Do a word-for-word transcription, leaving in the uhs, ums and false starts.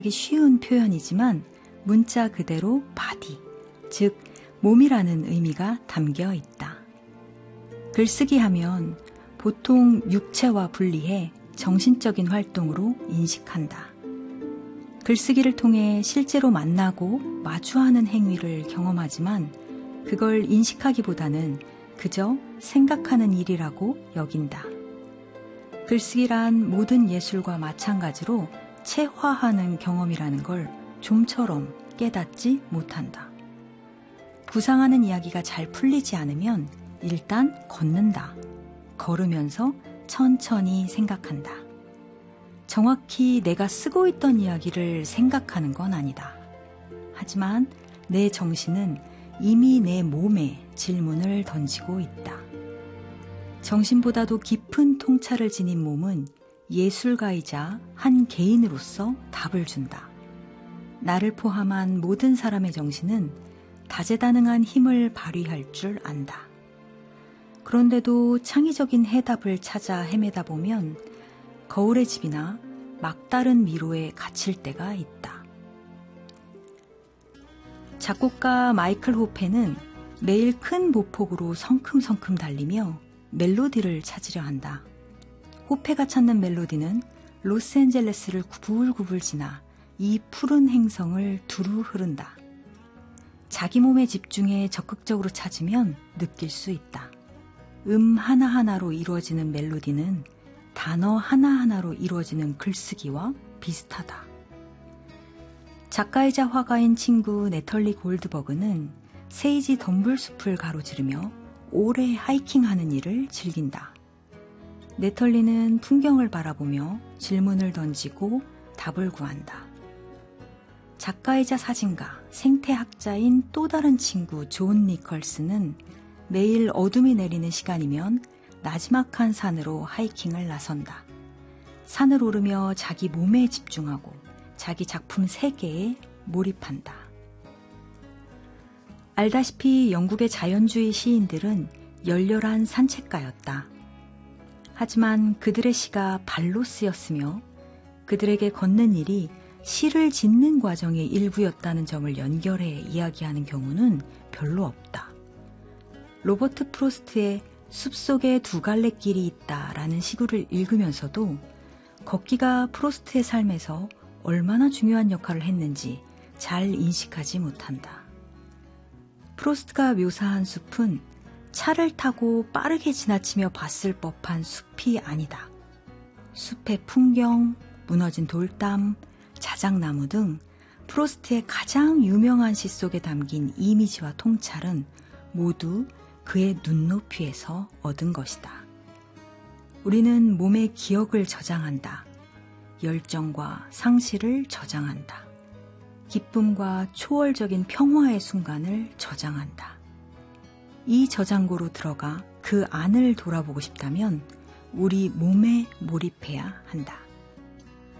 쉬운 표현이지만 문자 그대로 body, 즉 몸이라는 의미가 담겨 있다. 글쓰기 하면 보통 육체와 분리해 정신적인 활동으로 인식한다. 글쓰기를 통해 실제로 만나고 마주하는 행위를 경험하지만 그걸 인식하기보다는 그저 생각하는 일이라고 여긴다. 글쓰기란 모든 예술과 마찬가지로 체화하는 경험이라는 걸 좀처럼 깨닫지 못한다. 구상하는 이야기가 잘 풀리지 않으면 일단 걷는다. 걸으면서 천천히 생각한다. 정확히 내가 쓰고 있던 이야기를 생각하는 건 아니다. 하지만 내 정신은 이미 내 몸에 질문을 던지고 있다. 정신보다도 깊은 통찰을 지닌 몸은 예술가이자 한 개인으로서 답을 준다. 나를 포함한 모든 사람의 정신은 다재다능한 힘을 발휘할 줄 안다. 그런데도 창의적인 해답을 찾아 헤매다 보면 거울의 집이나 막다른 미로에 갇힐 때가 있다. 작곡가 마이클 호페는 매일 큰 보폭으로 성큼성큼 달리며 멜로디를 찾으려 한다. 호페가 찾는 멜로디는 로스앤젤레스를 구불구불 지나 이 푸른 행성을 두루 흐른다. 자기 몸에 집중해 적극적으로 찾으면 느낄 수 있다. 음 하나하나로 이루어지는 멜로디는 단어 하나하나로 이루어지는 글쓰기와 비슷하다. 작가이자 화가인 친구 네털리 골드버그는 세이지 덤불숲을 가로지르며 오래 하이킹하는 일을 즐긴다. 네털리는 풍경을 바라보며 질문을 던지고 답을 구한다. 작가이자 사진가, 생태학자인 또 다른 친구 존 니컬스는 매일 어둠이 내리는 시간이면 나지막한 산으로 하이킹을 나선다. 산을 오르며 자기 몸에 집중하고 자기 작품 세계에 몰입한다. 알다시피 영국의 자연주의 시인들은 열렬한 산책가였다. 하지만 그들의 시가 발로 쓰였으며 그들에게 걷는 일이 시를 짓는 과정의 일부였다는 점을 연결해 이야기하는 경우는 별로 없다. 로버트 프로스트의 숲속에 두 갈래 길이 있다라는 시구를 읽으면서도 걷기가 프로스트의 삶에서 얼마나 중요한 역할을 했는지 잘 인식하지 못한다. 프로스트가 묘사한 숲은 차를 타고 빠르게 지나치며 봤을 법한 숲이 아니다. 숲의 풍경, 무너진 돌담, 자작나무 등 프로스트의 가장 유명한 시 속에 담긴 이미지와 통찰은 모두 그의 눈높이에서 얻은 것이다. 우리는 몸의 기억을 저장한다. 열정과 상실을 저장한다. 기쁨과 초월적인 평화의 순간을 저장한다. 이 저장고로 들어가 그 안을 돌아보고 싶다면 우리 몸에 몰입해야 한다.